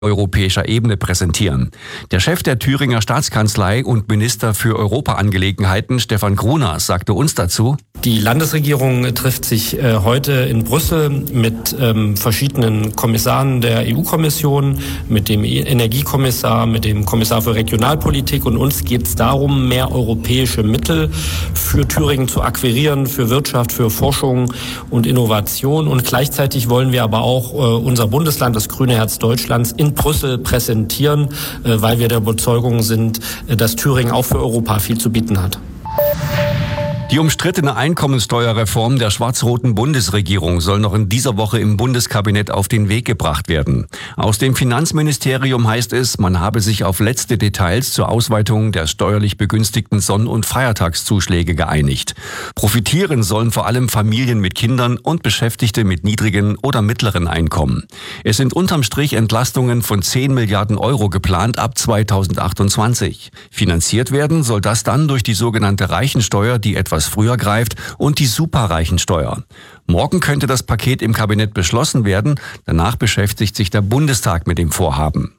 europäischer Ebene präsentieren. Der Chef der Thüringer Staatskanzlei und Minister für Europaangelegenheiten, Stefan Gruner, sagte uns dazu: Die Landesregierung trifft sich heute in Brüssel mit verschiedenen Kommissaren der EU-Kommission, mit dem Energiekommissar, mit dem Kommissar für Regionalpolitik, und uns geht es darum, mehr europäische Mittel für Thüringen zu akquirieren, für Wirtschaft, für Forschung und Innovation. Und gleichzeitig wollen wir aber auch unser Bundesland, das grüne Herz Deutschlands, in Brüssel präsentieren, weil wir der Überzeugung sind, dass Thüringen auch für Europa viel zu bieten hat. Die umstrittene Einkommensteuerreform der schwarz-roten Bundesregierung soll noch in dieser Woche im Bundeskabinett auf den Weg gebracht werden. Aus dem Finanzministerium heißt es, man habe sich auf letzte Details zur Ausweitung der steuerlich begünstigten Sonn- und Feiertagszuschläge geeinigt. Profitieren sollen vor allem Familien mit Kindern und Beschäftigte mit niedrigen oder mittleren Einkommen. Es sind unterm Strich Entlastungen von 10 Milliarden Euro geplant ab 2028. Finanziert werden soll das dann durch die sogenannte Reichensteuer, die etwas früher greift, und die Superreichensteuer. Morgen könnte das Paket im Kabinett beschlossen werden. Danach beschäftigt sich der Bundestag mit dem Vorhaben.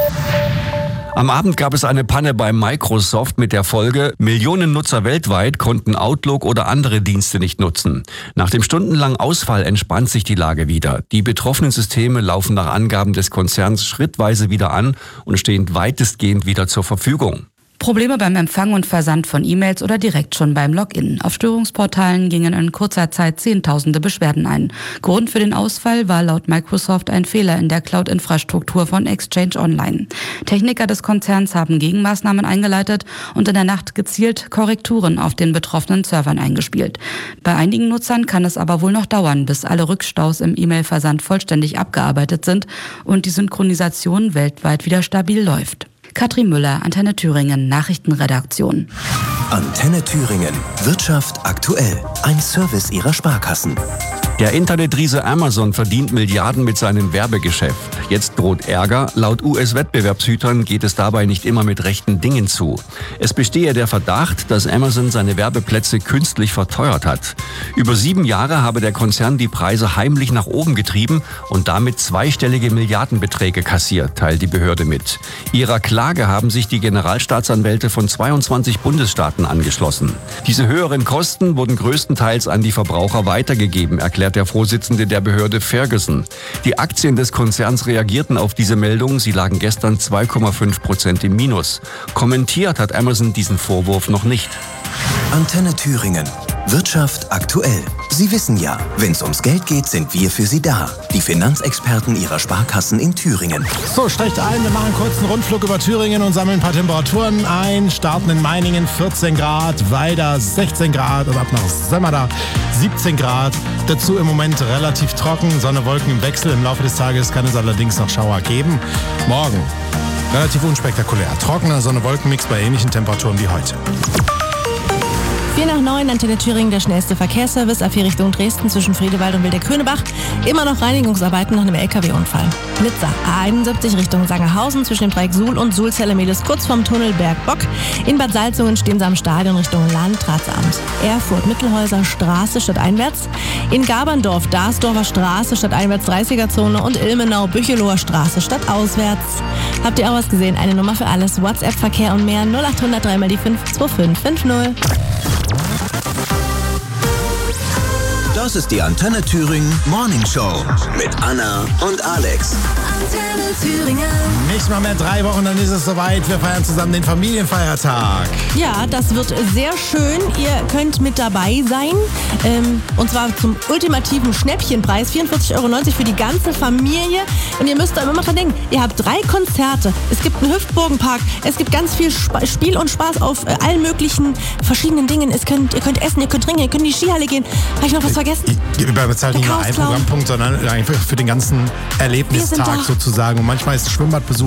Am Abend gab es eine Panne bei Microsoft mit der Folge, Millionen Nutzer weltweit konnten Outlook oder andere Dienste nicht nutzen. Nach dem stundenlangen Ausfall entspannt sich die Lage wieder. Die betroffenen Systeme laufen nach Angaben des Konzerns schrittweise wieder an und stehen weitestgehend wieder zur Verfügung. Probleme beim Empfang und Versand von E-Mails oder direkt schon beim Login. Auf Störungsportalen gingen in kurzer Zeit Zehntausende Beschwerden ein. Grund für den Ausfall war laut Microsoft ein Fehler in der Cloud-Infrastruktur von Exchange Online. Techniker des Konzerns haben Gegenmaßnahmen eingeleitet und in der Nacht gezielt Korrekturen auf den betroffenen Servern eingespielt. Bei einigen Nutzern kann es aber wohl noch dauern, bis alle Rückstaus im E-Mail-Versand vollständig abgearbeitet sind und die Synchronisation weltweit wieder stabil läuft. Katrin Müller, Antenne Thüringen, Nachrichtenredaktion. Antenne Thüringen, Wirtschaft aktuell. Ein Service Ihrer Sparkassen. Der Internetriese Amazon verdient Milliarden mit seinem Werbegeschäft. Jetzt droht Ärger. Laut US-Wettbewerbshütern geht es dabei nicht immer mit rechten Dingen zu. Es bestehe der Verdacht, dass Amazon seine Werbeplätze künstlich verteuert hat. Über 7 Jahre habe der Konzern die Preise heimlich nach oben getrieben und damit zweistellige Milliardenbeträge kassiert, teilt die Behörde mit. Ihrer Klage haben sich die Generalstaatsanwälte von 22 Bundesstaaten angeschlossen. Diese höheren Kosten wurden größtenteils an die Verbraucher weitergegeben, erklärt der Vorsitzende der Behörde Ferguson. Die Aktien des Konzerns reagierten auf diese Meldung. Sie lagen gestern 2,5% im Minus. Kommentiert hat Amazon diesen Vorwurf noch nicht. Antenne Thüringen. Wirtschaft aktuell. Sie wissen ja, wenn es ums Geld geht, sind wir für Sie da. Die Finanzexperten Ihrer Sparkassen in Thüringen. So, steigt ein. Wir machen kurz einen Rundflug über Thüringen und sammeln ein paar Temperaturen ein. Starten in Meiningen 14 Grad, Weida 16 Grad und ab nach Semmada 17 Grad. Dazu im Moment relativ trocken, Sonne, Wolken im Wechsel. Im Laufe des Tages kann es allerdings noch Schauer geben. Morgen relativ unspektakulär. Trockener Sonne-Wolken-Mix bei ähnlichen Temperaturen wie heute. 8:45, Antenne Thüringen, der schnellste Verkehrsservice, A4 Richtung Dresden zwischen Friedewald und Wilde-Könebach. Immer noch Reinigungsarbeiten nach einem LKW-Unfall. Nizza, A71 Richtung Sangerhausen zwischen dem Dreieck Suhl und Suhl-Zellermedes kurz vorm Tunnel Bergbock. In Bad Salzungen stehen sie am Stadion Richtung Landratsamt. Erfurt, Mittelhäuser Straße stadteinwärts. In Gaberndorf, Darsdorfer Straße stadteinwärts 30er-Zone und Ilmenau, Bücheloher Straße stadtauswärts. Habt ihr auch was gesehen? Eine Nummer für alles. WhatsApp-Verkehr und mehr 0800 3 mal die 52550. Das ist die Antenne Thüringen Morning Show mit Anna und Alex. Antenne Thüringen. Nicht mal mehr 3 Wochen, dann ist es soweit. Wir feiern zusammen den Familienfeiertag. Ja, das wird sehr schön. Ihr könnt mit dabei sein. Und zwar zum ultimativen Schnäppchenpreis. 44,90 € für die ganze Familie. Und ihr müsst da immer mal dran denken, ihr habt 3 Konzerte. Es gibt einen Hüpfburgenpark. Es gibt ganz viel Spiel und Spaß auf allen möglichen verschiedenen Dingen. Ihr könnt essen, ihr könnt trinken, ihr könnt in die Skihalle gehen. Habe ich noch was vergessen? Ihr bezahlt nicht nur einen Programmpunkt, sondern einfach für den ganzen Erlebnistag sozusagen. Und manchmal ist Schwimmbadbesuch